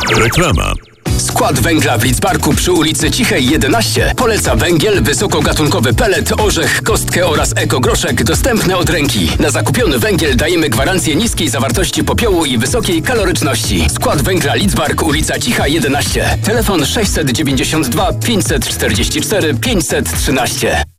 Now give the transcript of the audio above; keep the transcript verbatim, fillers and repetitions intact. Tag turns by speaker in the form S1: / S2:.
S1: Reklama.
S2: Skład węgla w Lidzbarku przy ulicy Cichej jedenaście poleca węgiel, wysokogatunkowy pelet, orzech, kostkę oraz ekogroszek dostępne od ręki. Na zakupiony węgiel dajemy gwarancję niskiej zawartości popiołu i wysokiej kaloryczności. Skład węgla Lidzbark, ulica Cicha jedenaście. Telefon sześćset dziewięćdziesiąt dwa pięćset czterdzieści cztery pięćset trzynaście.